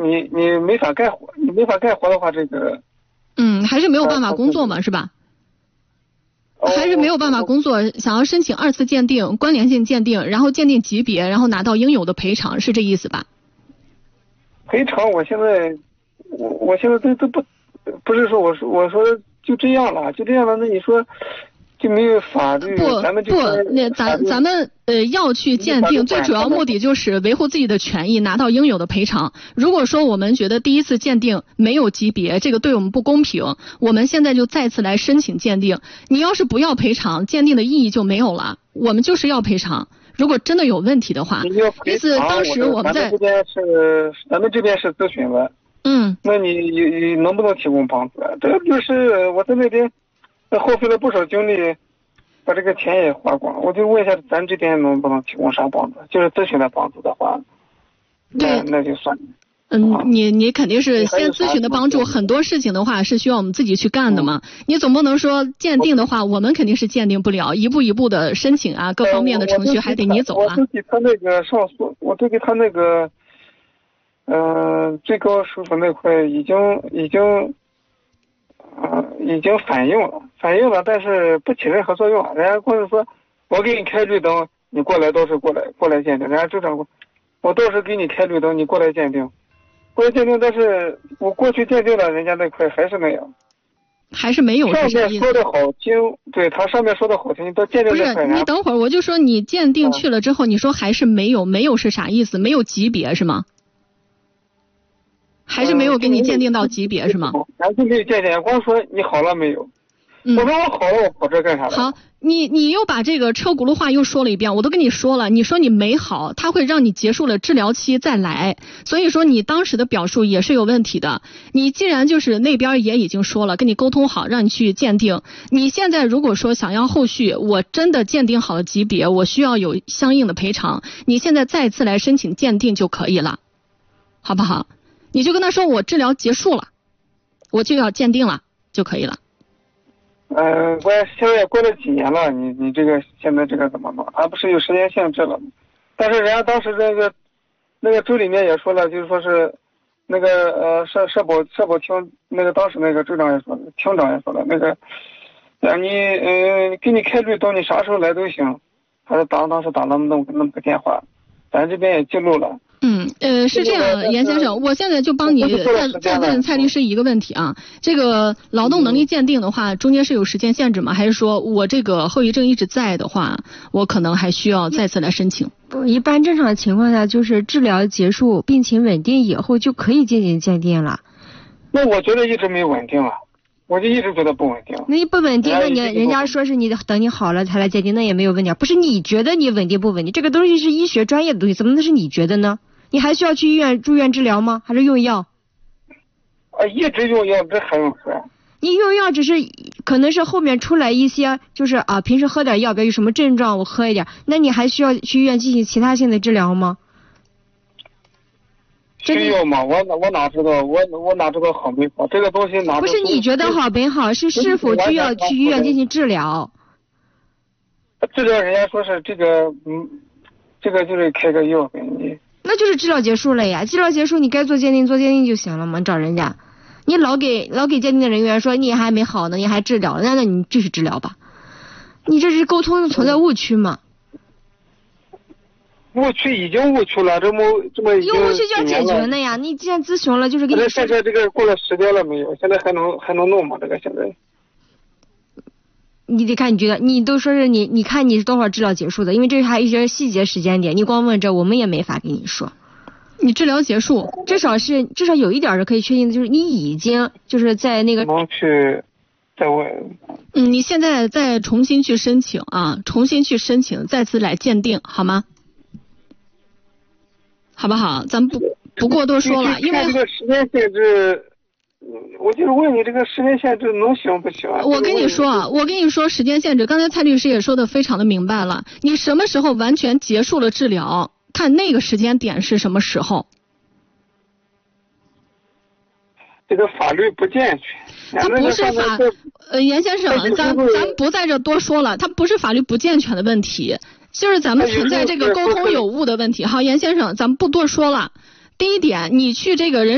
你没法干活，你没法干活的话，这个还是没有办法工作嘛，是吧？还是没有办法工作，想要申请2次鉴定、关联性鉴定，然后鉴定级别，然后拿到应有的赔偿，是这意思吧？ 赔偿，我现在都不是说我说就这样了，那你说就没有法律？咱们要去鉴定，最主要目的就是维护自己的权益，拿到应有的赔偿。如果说我们觉得第一次鉴定没有级别，这个对我们不公平，我们现在就再次来申请鉴定。你要是不要赔偿，鉴定的意义就没有了。我们就是要赔偿。如果真的有问题的话，意思当时我们在咱们这边是咨询的。那你能不能提供帮助？这个律师我在那边耗费了不少精力，把这个钱也花光了。我就问一下，咱这边能不能提供啥帮助？就是咨询的帮助的话，那就算了。 你肯定是先咨询的帮助，很多事情的话是需要我们自己去干的嘛。你总不能说鉴定的话，我们肯定是鉴定不了，一步一步的申请啊，各方面的程序还得你走啊。 我就给他那个上诉，我就给他那个最高叔叔那块已经反映了，但是不起任何作用。人家光是说我给你开绿灯，你过来都是过来鉴定，人家州长我都是给你开绿灯，你过来鉴定，但是我过去鉴定了，人家那块还是那样， 还是没有。 上面说的好听，对他上面说的好听，你到鉴定那块。 不是，你等会儿，我就说你鉴定去了之后，你说还是没有是啥意思？没有级别是吗？还是没有给你鉴定到级别是吗？ 还是没有鉴定，光说你好了没有？我说我好了，我跑这干啥？ 好，你又把这个车轱辘话又说了一遍，我都跟你说了，你说你没好，他会让你结束了治疗期再来，所以说你当时的表述也是有问题的。你既然就是那边也已经说了，跟你沟通好，让你去鉴定，你现在如果说想要后续，我真的鉴定好了级别，我需要有相应的赔偿，你现在再次来申请鉴定就可以了，好不好？你就跟他说我治疗结束了，我就要鉴定了就可以了。 我现在也过了几年了，你这个现在这个怎么弄？还不是有时间限制了吗？但是人家当时那个州里面也说了，就是说是那个社保厅那个当时那个州长也说了，厅长也说了，那个你给你开绿灯，你啥时候来都行。还是当时打那么个电话，咱这边也记录了。 是这样，严先生，我现在就帮你再问蔡律师一个问题啊。这个劳动能力鉴定的话，中间是有时间限制吗？还是说我这个后遗症一直在的话，我可能还需要再次来申请？ 不，一般正常情况下就是治疗结束，病情稳定以后就可以进行鉴定了。 那我觉得一直没稳定了，我就一直觉得不稳定。 那不稳定，那人家说是你等你好了才来鉴定，那也没有问题。不是你觉得你稳定不稳定，这个东西是医学专业的东西，怎么能是你觉得呢？你还需要去医院住院治疗吗？还是用药？ 一直用药，这还用喝？ 你用药只是可能是后面出来一些，就是平时喝点药，比如有什么症状我喝一点，那你还需要去医院进行其他性的治疗吗？ 需要吗？我哪知道？我哪知道好没好？这个东西哪不是你觉得好没好，是否需要去医院进行治疗？ 治疗人家说是这个就是开个药给你。 那就是治疗结束了呀，治疗结束你该做鉴定就行了嘛，找人家。你老给鉴定的人员说你还没好呢，你还治疗，那你继续治疗吧。你这是沟通存在误区吗？ 误区已经误区了，这么有误区就要解决的呀。你既然咨询了，就是给你。 现在这个过了时间了没有？现在还能弄吗？这个现在。 你得看，你觉得你都说是你看你是多少治疗结束的，因为这还有一些细节时间点，你光问这我们也没法给你说。 你治疗结束， 至少有一点是可以确定的，就是你已经就是在那个。 能去再问。 你现在再重新去申请啊，再次来鉴定好吗？好不好？咱们不过多说了，因为这个时间限制。我就是问你这个时间限制能行不行啊？ 我跟你说时间限制，刚才蔡律师也说的非常的明白了。你什么时候完全结束了治疗，看那个时间点是什么时候。 这个法律不健全。 它不是严先生，咱不在这多说了，它不是法律不健全的问题，就是咱们存在这个沟通有误的问题。好，严先生，咱们不多说了。第一点，你去这个人